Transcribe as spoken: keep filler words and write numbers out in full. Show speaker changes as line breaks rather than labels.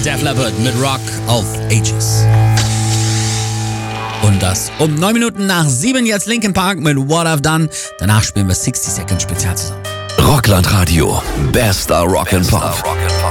Def Leppard mit Rock of Ages. Und das um neun Minuten nach sieben jetzt Linkin Park mit What I've Done. Danach spielen wir sixty Second Spezial zusammen.
Rockland Radio. Bester Rock'n'Pop.